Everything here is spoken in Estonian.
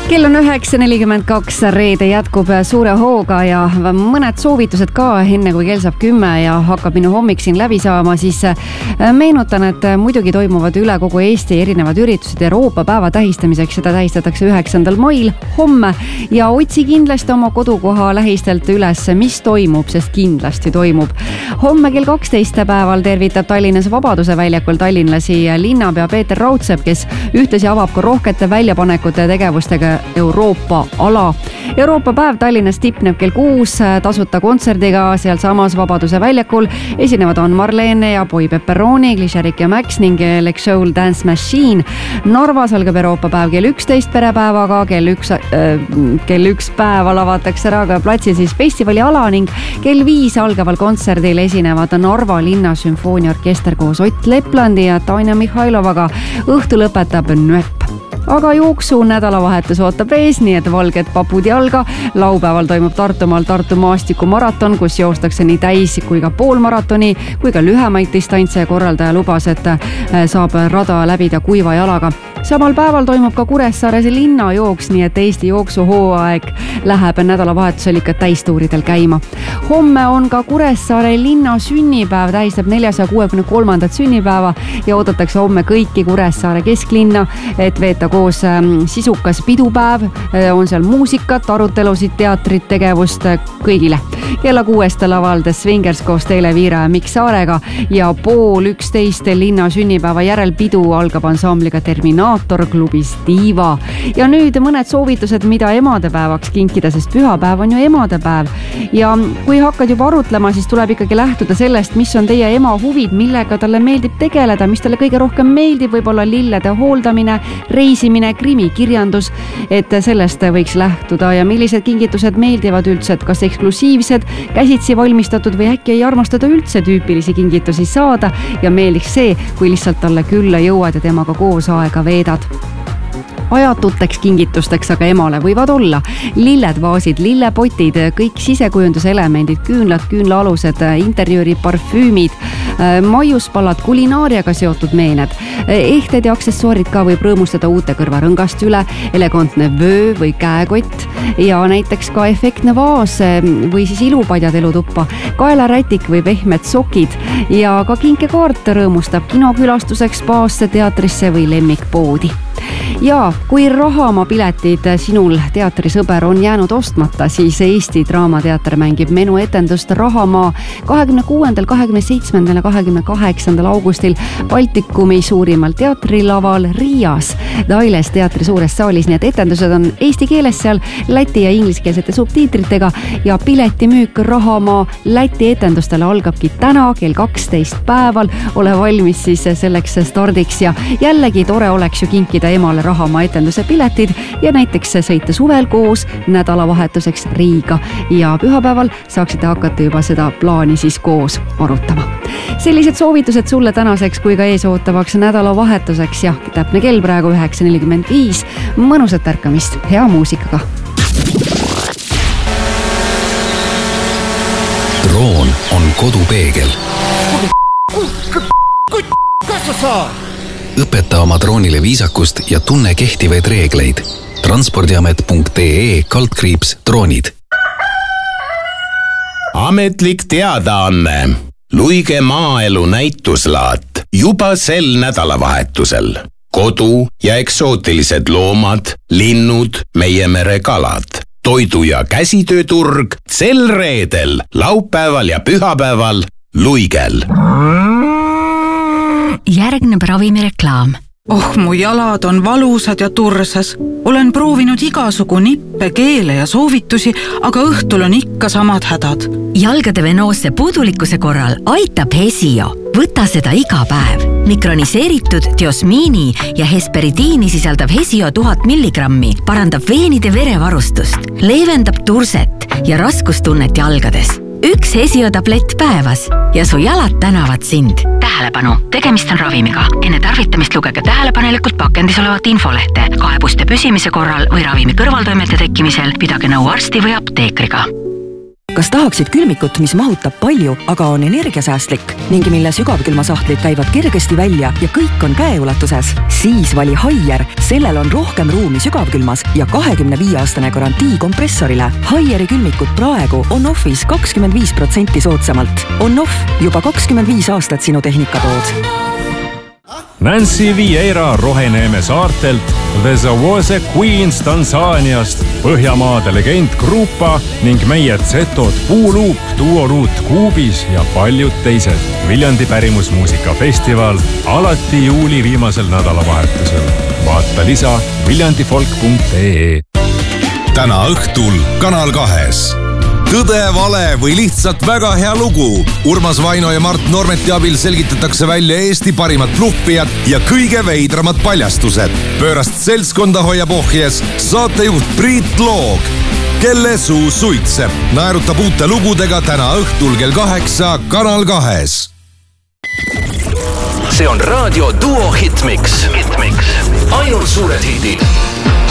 Kell on 9.42, reede jätkub suure hooga ja mõned soovitused ka enne kui kell saab 10 ja hakkab minu hommik siin läbi saama, siis meenutan, et muidugi toimuvad üle kogu Eesti erinevad üritused Euroopa päeva tähistamiseks. Seda tähistatakse 9. mail homme ja otsi kindlasti oma kodukoha lähistelt üles, mis toimub, sest kindlasti toimub. Homme kell 12 päeval tervitab Tallinnas Vabaduse väljakul tallinlasi linnapea Peeter Raudsepp, kes ühtlasi avab ka rohkete väljapanekute tegevustega Euroopa ala. Euroopa päev Tallinnas tipneb kell 6 tasuta kontserdiga sealsamas Vabaduse väljakul. Esinevad on Marlene ja Boy Pepperoni, Glisherik ja Max ning Lex Soul Dance Machine. Narvas algab Euroopa päev kell 11 perepäevaga, kell 1 päeval avatakse Raekoja platsil siis festivali ala ning kell 5 algaval kontserdil esinevad Narva linna sümfooniaorkester koos Ott Leplandi ja Tanja Mihhailovaga. Õhtu lõpetab Nööp. Aga jooksu nädalavahetus ootab ees, nii et valged papud jalga. Laupäeval toimub Tartumaal Tartu maastikumaraton, kus joostakse nii täis kui ka poolmaratoni, kui ka lühemaid distantse. Korraldaja lubas, et saab rada läbida kuiva jalaga. Samal päeval toimub ka Kuressaares linnajooks, nii et Eesti jooksuhooaeg läheb nädalavahetusel ikka täistuuridel käima. Homme on ka Kuressaare linna sünnipäev, tähistab 463. sünnipäeva ja oodatakse homme kõiki Kuressaare kesklinna, et veeta koos sisukas pidupäev. On seal muusikat, arutelusid, teatrit, tegevust kõigile. Kella 6 laval The Swingers koos Teele Viira ja Mikk Saarega ja 10:30 linna sünnipäeva järel pidu algab ansambliga Terminaator klubis Diva. Ja nüüd mõned soovitused, mida emadepäevaks kinkida, sest pühapäev on ju emadepäev. Ja kui hakkad juba arutlema, siis tuleb ikkagi lähtuda sellest, mis on teie ema huvid, millega talle meeldib tegeleda, mis talle kõige rohkem meeldib, võib-olla lillede hooldamine, reisimine, krimikirjandus, et sellest võiks lähtuda ja millised kingitused meeldivad üldse, et kas eksklusiivsed, käsitsi valmistatud või äkki ei armastada üldse tüüpilisi kingitusi saada ja meeldiks see, kui lihtsalt talle külla jõuad ja temaga koos aega veedad. Ajatuteks kingitusteks aga emale võivad olla lilled, vaasid, lillepotid, kõik sisekujunduselemendid, küünlad, küünlaalused, interjööri, parfüümid, maiuspallad, kulinaariaga seotud meened. Ehted ja aksessuaarid ka võib rõõmustada uute kõrvarõngast üle, elegantne vöö või käekott ja näiteks ka efektne vaas või siis ilupadjad elutuppa, kaelarätik või pehmed sokid ja ka kinkekaart rõõmustab kinokülastuseks, spaasse, teatrisse või lemmikpoodi. Ja kui Rahamaa piletid sinul teatrisõber on jäänud ostmata, siis Eesti Draamateater mängib menuetendust Rahamaa 26., 27. ja 28. augustil Baltikumi suurimal teatrilaval Riias Dailes teatri suures saalis, nii et etendused on eesti keeles seal läti ja ingliskeelsete subtiitritega ja piletimüük Rahamaa Läti etendustele algabki täna kell 12 päeval. Ole valmis siis selleks stardiks ja jällegi tore oleks ju kinkida emale Rahamaa etenduse piletid ja näiteks sõita suvel koos nädalavahetuseks Riiga ja pühapäeval saaksite hakata juba seda plaani siis koos arutama. Sellised soovitused sulle tänaseks kui ka eesootavaks nädalavahetuseks ja täpne kell praegu 9.45. Mõnusat ärkamist, hea muusikaga. Droon on kodupeegel. Kas sa saad? Õpeta oma droonile viisakust ja tunne kehtivaid reegleid. transpordiamet.ee/droonid. Ametlik teadaanne. Luige maaelu näituslaat juba sel nädalavahetusel. Kodu- ja eksootilised loomad, linnud, meie merekalad. Toidu- ja käsitööturg sel reedel, laupäeval ja pühapäeval Luigel. Järgneb ravimireklaam. Mu jalad on valusad ja tursas. Olen proovinud igasugu nippe, keele ja soovitusi, aga õhtul on ikka samad hädad. Jalgade venoosse puudulikkuse korral aitab Hesio. Võta seda iga päev. Mikroniseeritud diosmiini ja hesperidiini sisaldav Hesio 1000 milligrammi parandab veenide verevarustust, leevendab turset ja raskustunnet jalgades. Üks Hesio tablett päevas ja su jalad tänavad sind. Tähelepanu, tegemist on ravimiga. Enne tarvitamist lugege tähelepanelikult pakendis olevat infolehte. Kaebuste püsimise korral või ravimi kõrvaltoimete tekkimisel pidage nõu arsti või apteekriga. Kas tahaksid külmikut, mis mahutab palju, aga on energiasäästlik ning mille sügavkülmasahtlid käivad kergesti välja ja kõik on käeulatuses? Siis vali Haier. Sellel on rohkem ruumi sügavkülmas ja 25-aastane garantii kompressorile. Haieri külmikut praegu on offis 25% soodsamalt. On off juba 25 aastat sinu tehnikatood. Nancy Vieira Roheneeme saartelt, The Zawose Queens Tansaaniast, Põhjamaade legend Grupa ning meie Zetod Puuluup, Duoruut Kuubis ja paljud teised. Viljandi pärimusmuusikafestival alati juuli viimasel nädalavahetusel. Vaata lisa viljandifolk.ee. Täna õhtul Kanal 2. Tõde, vale või lihtsalt väga hea lugu. Urmas Vaino ja Mart Normeti abil selgitatakse välja Eesti parimad bluffijad ja kõige veidramad paljastused. Pöörast seltskonda hoiab ohjes saatejuht Priit Loog, kelle suu suitseb. Naerutab uute lugudega täna õhtul kell 8 Kanal 2. See on Raadio Duo Hitmix. Ainult suured hidid.